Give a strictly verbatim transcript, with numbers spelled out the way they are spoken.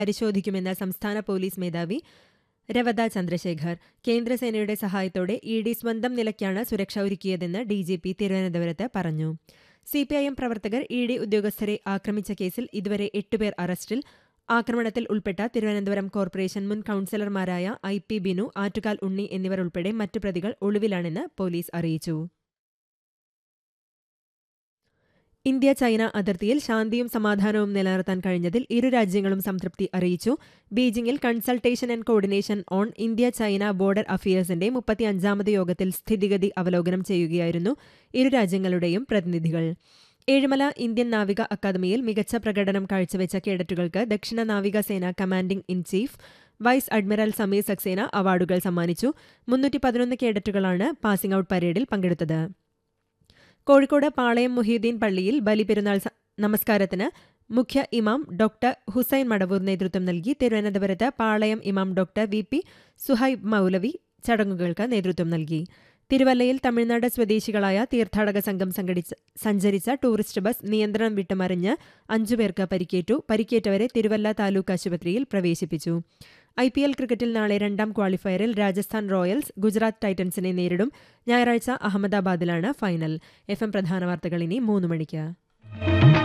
പരിശോധിക്കുമെന്ന സംസ്ഥാന പോലീസ് മേധാവി രവത ചന്ദ്രശേഖർ. കേന്ദ്രസേനയുടെ സഹായത്തോടെ ഇ ഡി സ്വന്തം നിലയ്ക്കാണ് സുരക്ഷ ഒരുക്കിയതെന്ന് ഡി ജി പി തിരുവനന്തപുരത്ത് പറഞ്ഞു. സിപിഐഎം പ്രവർത്തകർ ഇ ഡി ഉദ്യോഗസ്ഥരെ ആക്രമിച്ച കേസിൽ ഇതുവരെ എട്ടുപേർ അറസ്റ്റിൽ. ആക്രമണത്തിൽ ഉൾപ്പെട്ട തിരുവനന്തപുരം കോർപ്പറേഷൻ മുൻ കൌൺസിലർമാരായ ഐ പി ബിനു, ആറ്റുകാൽ ഉണ്ണി എന്നിവർ ഉൾപ്പെടെ മറ്റു പ്രതികൾ ഒളിവിലാണെന്ന് പോലീസ് അറിയിച്ചു. ഇന്ത്യ ചൈന അതിർത്തിയിൽ ശാന്തിയും സമാധാനവും നിലനിർത്താൻ കഴിഞ്ഞതിൽ ഇരു രാജ്യങ്ങളും സംതൃപ്തി അറിയിച്ചു. ബീജിംഗിൽ consultation and coordination on India China border അഫയേഴ്സിന്റെ മുപ്പത്തിയഞ്ചാമത് യോഗത്തിൽ സ്ഥിതിഗതി അവലോകനം ചെയ്യുകയായിരുന്നു ഇരു രാജ്യങ്ങളുടെയും പ്രതിനിധികൾ. ഏഴിമല ഇന്ത്യൻ നാവിക അക്കാദമിയിൽ മികച്ച പ്രകടനം കാഴ്ചവെച്ച കേഡറ്റുകൾക്ക് ദക്ഷിണ നാവികസേന commanding in chief vice admiral Sameer Saxena അവാർഡുകൾ സമ്മാനിച്ചു. മുന്നൂറ്റി പതിനൊന്ന് കേഡറ്റുകളാണ് പാസിംഗ് ഔട്ട് പരേഡിൽ പങ്കെടുത്തത്. കോഴിക്കോട് പാളയം മുഹീദ്ദീൻ പള്ളിയിൽ ബലിപെരുന്നാൾ നമസ്കാരത്തിന് മുഖ്യ ഇമാം ഡോക്ടർ ഹുസൈൻ മടവൂർ നേതൃത്വം നൽകി. തിരുവനന്തപുരത്ത് പാളയം ഇമാം ഡോക്ടർ വി പി സുഹൈബ് മൗലവി ചടങ്ങുകൾക്ക് നേതൃത്വം നൽകി. തിരുവല്ലയിൽ തമിഴ്നാട് സ്വദേശികളായ തീർത്ഥാടക സംഘം സംഘടിച്ച സഞ്ചരിച്ച ടൂറിസ്റ്റ് ബസ് നിയന്ത്രണം വിട്ടുമറിഞ്ഞ് അഞ്ചുപേർക്ക് പരിക്കേറ്റു. പരിക്കേറ്റവരെ തിരുവല്ല താലൂക്ക് ആശുപത്രിയിൽ പ്രവേശിപ്പിച്ചു. ഐ പി എൽ ക്രിക്കറ്റിൽ നാളെ രണ്ടാം ക്വാളിഫയറിൽ രാജസ്ഥാൻ റോയൽസ് ഗുജറാത്ത് ടൈറ്റൻസിനെ നേരിടും. ഞായറാഴ്ച അഹമ്മദാബാദിലാണ് ഫൈനൽ. എഫ് എം പ്രധാന വാർത്തകൾ ഇനി മൂന്ന് മണിക്ക്.